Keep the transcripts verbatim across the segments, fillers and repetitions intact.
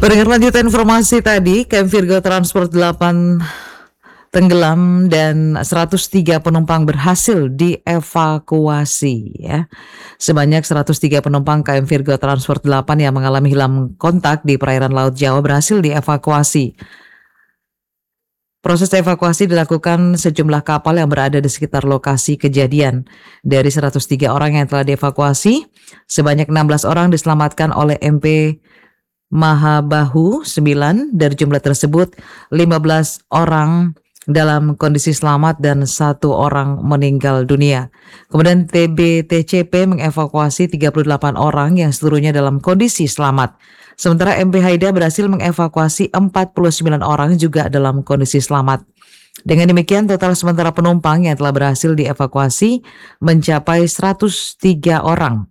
Pendengar, lanjutan informasi tadi, K M Virgo Transport delapan tenggelam dan seratus tiga penumpang berhasil dievakuasi ya. Sebanyak seratus tiga penumpang K M Virgo Transport delapan yang mengalami hilang kontak di perairan Laut Jawa berhasil dievakuasi. Proses evakuasi dilakukan sejumlah kapal yang berada di sekitar lokasi kejadian. Dari seratus tiga orang yang telah dievakuasi, sebanyak enam belas orang diselamatkan oleh M P Mahabahu sembilan. Dari jumlah tersebut, lima belas orang dalam kondisi selamat dan satu orang meninggal dunia. Kemudian T B T C P mengevakuasi tiga puluh delapan orang yang seluruhnya dalam kondisi selamat. Sementara M P Haida berhasil mengevakuasi empat puluh sembilan orang juga dalam kondisi selamat. Dengan demikian, total sementara penumpang yang telah berhasil dievakuasi mencapai seratus tiga orang.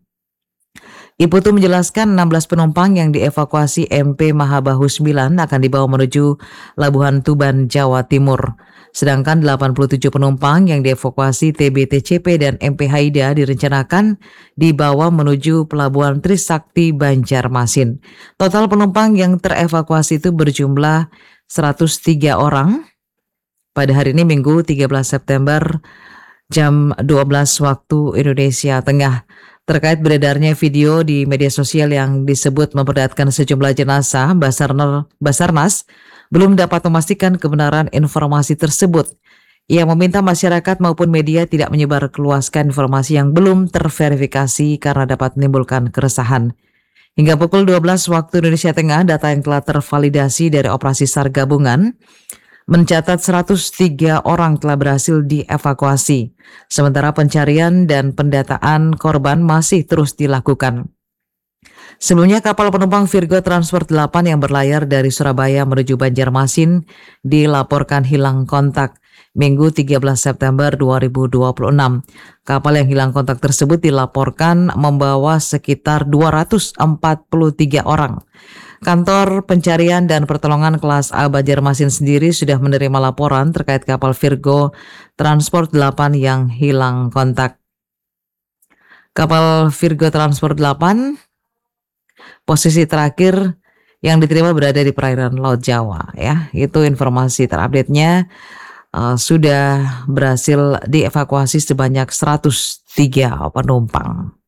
Ibu Tu menjelaskan enam belas penumpang yang dievakuasi M P Mahabahu sembilan akan dibawa menuju Labuhan Tuban, Jawa Timur. Sedangkan delapan puluh tujuh penumpang yang dievakuasi T B T C P dan M P Haida direncanakan dibawa menuju Pelabuhan Trisakti, Banjarmasin. Total penumpang yang terevakuasi itu berjumlah seratus tiga orang. Pada hari ini Minggu tiga belas September jam dua belas waktu Indonesia Tengah. Terkait beredarnya video di media sosial yang disebut memperlihatkan sejumlah jenazah, Basarnas, Basarnas belum dapat memastikan kebenaran informasi tersebut. Ia meminta masyarakat maupun media tidak menyebarluaskan informasi yang belum terverifikasi karena dapat menimbulkan keresahan. Hingga pukul dua belas waktu Indonesia Tengah, data yang telah tervalidasi dari operasi SAR gabungan mencatat seratus tiga orang telah berhasil dievakuasi. Sementara pencarian dan pendataan korban masih terus dilakukan. Sebelumnya kapal penumpang Virgo Transport delapan yang berlayar dari Surabaya menuju Banjarmasin dilaporkan hilang kontak Minggu tiga belas September dua ribu dua puluh enam. Kapal yang hilang kontak tersebut dilaporkan membawa sekitar dua ratus empat puluh tiga orang. Kantor Pencarian dan Pertolongan Kelas A Banjarmasin sendiri sudah menerima laporan terkait kapal Virgo Transport delapan yang hilang kontak. Kapal Virgo Transport delapan posisi terakhir yang diterima berada di perairan Laut Jawa ya. Itu informasi terupdate-nya, uh, sudah berhasil dievakuasi sebanyak seratus tiga penumpang.